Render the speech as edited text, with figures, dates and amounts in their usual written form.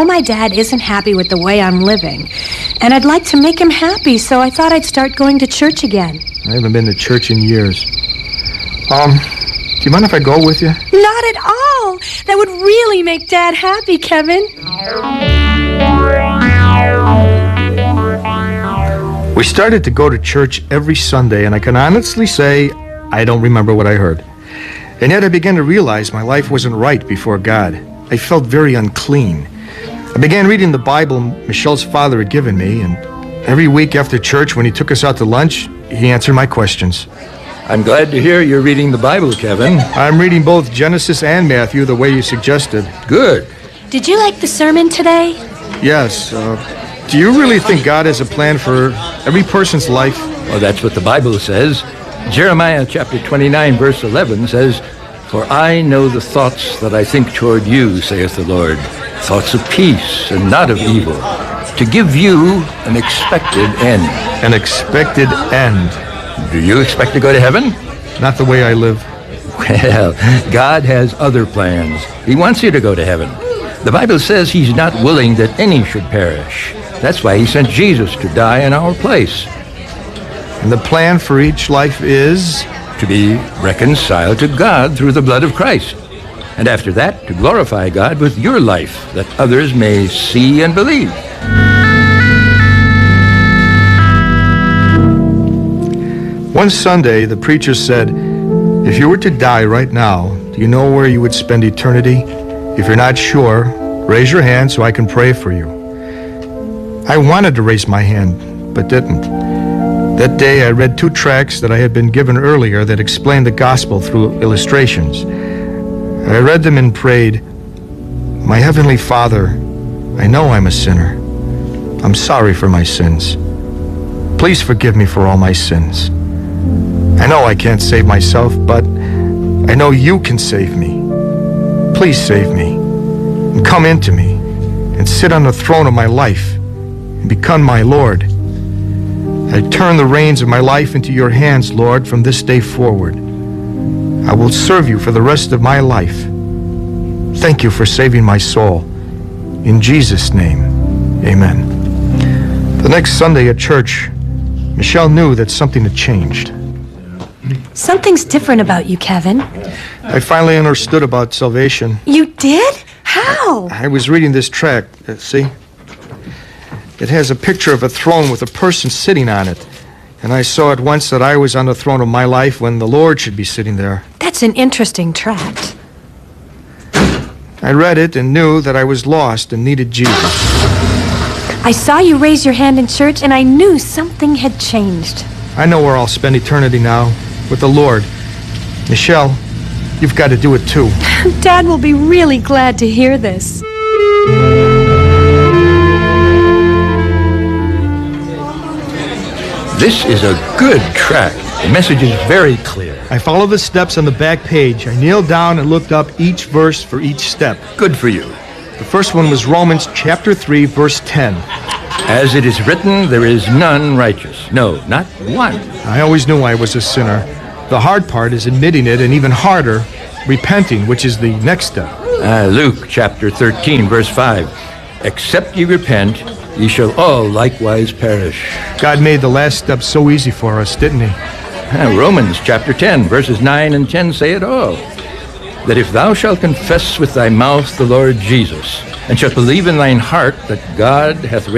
My dad isn't happy with the way I'm living, and I'd like to make him happy, so I thought I'd start going to church again. I haven't been to church in years. Do you mind if I go with you? Not at all. That would really make Dad happy, Kevin. We started to go to church every Sunday, and I can honestly say I don't remember what I heard. And yet I began to realize my life wasn't right before God. I felt very unclean. I began reading the Bible Michelle's father had given me, and every week after church when he took us out to lunch, he answered my questions. I'm glad to hear you're reading the Bible, Kevin. I'm reading both Genesis and Matthew the way you suggested. Good. Did you like the sermon today? Yes. Do you really think God has a plan for every person's life? Well, that's what the Bible says. Jeremiah chapter 29, verse 11 says, "For I know the thoughts that I think toward you, saith the Lord, thoughts of peace and not of evil, to give you an expected end." An expected end. Do you expect to go to heaven? Not the way I live. Well, God has other plans. He wants you to go to heaven. The Bible says he's not willing that any should perish. That's why he sent Jesus to die in our place. And the plan for each life is? To be reconciled to God through the blood of Christ. And after that, to glorify God with your life, that others may see and believe. One Sunday, the preacher said, "If you were to die right now, do you know where you would spend eternity? If you're not sure, raise your hand so I can pray for you." I wanted to raise my hand, but didn't. That day, I read 2 tracts that I had been given earlier that explained the gospel through illustrations. I read them and prayed, "My Heavenly Father, I know I'm a sinner. I'm sorry for my sins. Please forgive me for all my sins. I know I can't save myself, but I know you can save me. Please save me and come into me and sit on the throne of my life and become my Lord. I turn the reins of my life into your hands, Lord, from this day forward. I will serve you for the rest of my life. Thank you for saving my soul. In Jesus' name, amen." The next Sunday at church, Michelle knew that something had changed. Something's different about you, Kevin. I finally understood about salvation. You did? How? I was reading this tract, see? It has a picture of a throne with a person sitting on it. And I saw at once that I was on the throne of my life when the Lord should be sitting there. That's an interesting tract. I read it and knew that I was lost and needed Jesus. I saw you raise your hand in church, and I knew something had changed. I know where I'll spend eternity now, with the Lord. Michelle, you've got to do it too. Dad will be really glad to hear this. This is a good tract. The message is very clear. I followed the steps on the back page. I kneeled down and looked up each verse for each step. Good for you. The first one was Romans chapter 3, verse 10. As it is written, there is none righteous. No, not one. I always knew I was a sinner. The hard part is admitting it, and even harder, repenting, which is the next step. Luke chapter 13, verse 5. Except ye repent, ye shall all likewise perish. God made the last step so easy for us, didn't he? Romans chapter 10, verses 9 and 10 say it all. That if thou shalt confess with thy mouth the Lord Jesus, and shalt believe in thine heart that God hath